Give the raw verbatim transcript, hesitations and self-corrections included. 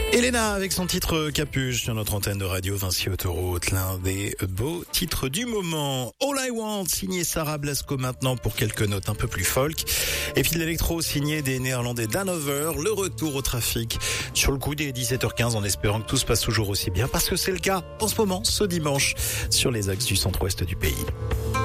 Elena avec son titre Capuche sur notre antenne de radio Vinci Autoroute, l'un des beaux titres du moment. All I Want, signé Sarah Blasco maintenant pour quelques notes un peu plus folk. Et puis de l'électro signé des Néerlandais d'Hanover, le retour au trafic sur le coup des dix-sept heures quinze en espérant que tout se passe toujours aussi bien parce que c'est le cas en ce moment, ce dimanche, sur les axes du centre-ouest du pays.